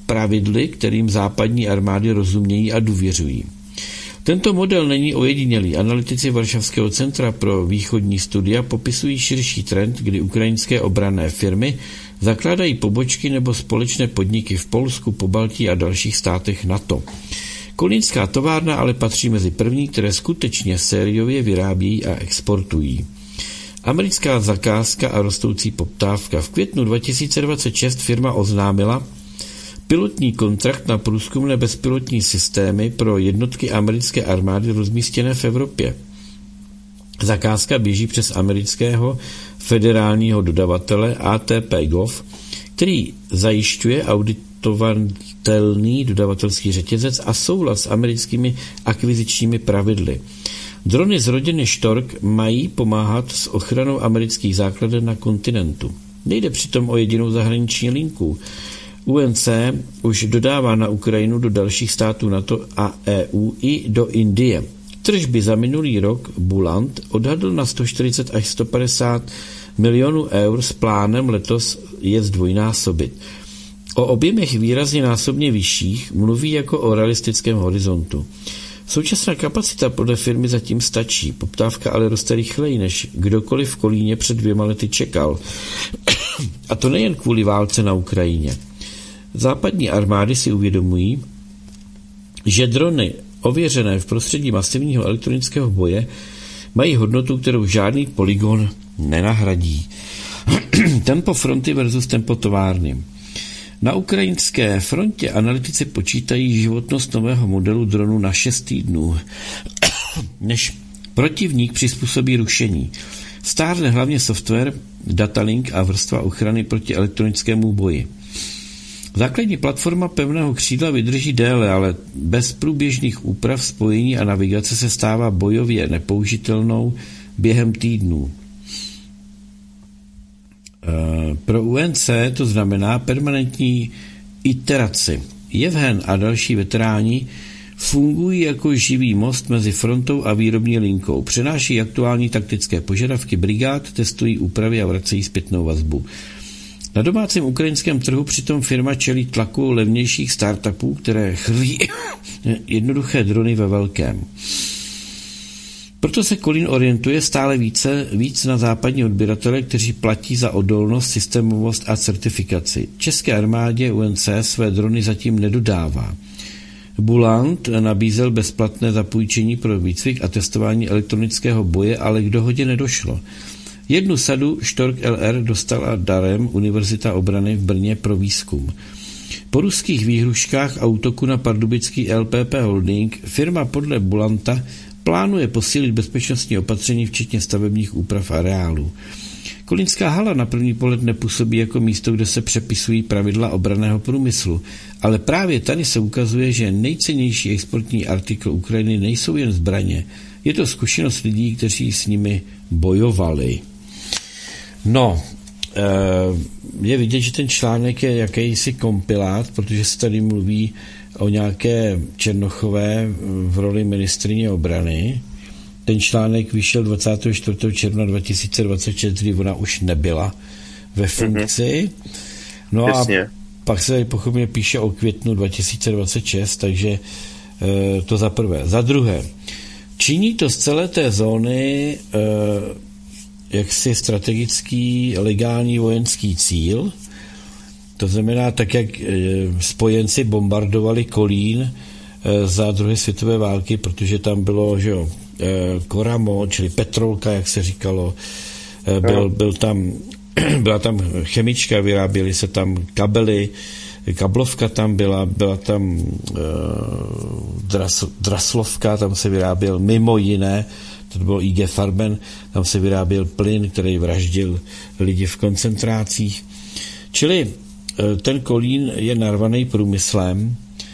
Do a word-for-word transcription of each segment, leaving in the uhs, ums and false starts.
pravidly, kterým západní armády rozumějí a důvěřují. Tento model není ojedinělý. Analytici Varšavského centra pro východní studia popisují širší trend, kdy ukrajinské obranné firmy zakládají pobočky nebo společné podniky v Polsku, Pobaltí a dalších státech NATO. Kolínská továrna ale patří mezi první, které skutečně sériově vyrábějí a exportují. Americká zakázka a rostoucí poptávka. V květnu dva tisíce dvacet šest firma oznámila pilotní kontrakt na průzkumné bezpilotní systémy pro jednotky americké armády rozmístěné v Evropě. Zakázka běží přes amerického federálního dodavatele A T P Gov, který zajišťuje auditovatelný dodavatelský řetězec a soulad s americkými akvizičními pravidly. Drony z rodiny Stork mají pomáhat s ochranou amerických základen na kontinentu. Nejde přitom o jedinou zahraniční linku. U N C už dodává na Ukrajinu, do dalších států NATO a E U i do Indie. Tržby za minulý rok Bulant odhadl na sto čtyřicet až sto padesát milionů eur s plánem letos je zdvojnásobit. O objemech výrazně násobně vyšších mluví jako o realistickém horizontu. Současná kapacita podle firmy zatím stačí, poptávka ale roste rychleji, než kdokoliv v Kolíně před dvěma lety čekal. A to nejen kvůli válce na Ukrajině. Západní armády si uvědomují, že drony ověřené v prostředí masivního elektronického boje mají hodnotu, kterou žádný polygon nenahradí. Tempo fronty versus tempo továrny. Na ukrajinské frontě analytici počítají životnost nového modelu dronu na šest týdnů, než protivník přizpůsobí rušení. Stárne hlavně software, datalink a vrstva ochrany proti elektronickému boji. Základní platforma pevného křídla vydrží déle, ale bez průběžných úprav spojení a navigace se stává bojově nepoužitelnou během týdnů. Pro U N C to znamená permanentní iteraci. Jevhen a další veteráni fungují jako živý most mezi frontou a výrobní linkou. Přenáší aktuální taktické požadavky brigád, testují úpravy a vracejí zpětnou vazbu. Na domácím ukrajinském trhu přitom firma čelí tlaku levnějších startupů, které chrlí jednoduché drony ve velkém. Proto se Kolín orientuje stále více víc na západní odběratele, kteří platí za odolnost, systémovost a certifikaci. České armádě U N C své drony zatím nedodává. Bulant nabízel bezplatné zapůjčení pro výcvik a testování elektronického boje, ale k dohodě nedošlo. Jednu sadu Stork L R dostala darem Univerzita obrany v Brně pro výzkum. Po ruských výhruškách a útoku na pardubický L P P Holding firma podle Bulanta plánuje posílit bezpečnostní opatření včetně stavebních úprav areálů. Kolínská hala na první pohled nepůsobí jako místo, kde se přepisují pravidla obranného průmyslu, ale právě tady se ukazuje, že nejcennější exportní artikl Ukrajiny nejsou jen zbraně. Je to zkušenost lidí, kteří s nimi bojovali. No, je vidět, že ten článek je jakýsi kompilát, protože se tady mluví o nějaké Černochové v roli ministryně obrany. Ten článek vyšel dvacátého čtvrtého června dva tisíce dvacet šest, kdy ona už nebyla ve funkci. No a pak se tady pochopně píše o květnu dva tisíce dvacet šest, takže to za prvé. Za druhé, činí to z celé té zóny jaksi strategický legální vojenský cíl. To znamená, tak jak spojenci bombardovali Kolín za druhé světové války, protože tam bylo, že jo, Koramo, čili petrolka, jak se říkalo, byl, byl tam, byla tam chemička, vyráběly se tam kabely, kablovka tam byla, byla tam uh, dras, draslovka, tam se vyráběl mimo jiné, to bylo I G Farben, tam se vyráběl plyn, který vraždil lidi v koncentrácích. Čili ten Kolín je narvaný průmyslem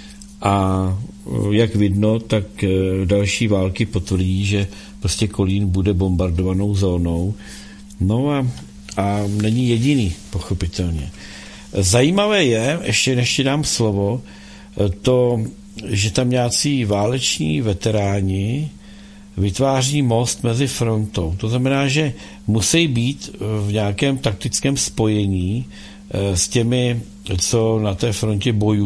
a jak vidno, tak další války potvrdí, že prostě Kolín bude bombardovanou zónou. No a, a není jediný, pochopitelně. Zajímavé je, ještě než ti dám slovo, to, že tam nějací váleční veteráni vytváří most mezi frontou. To znamená, že musí být v nějakém taktickém spojení s těmi, co na té frontě bojují.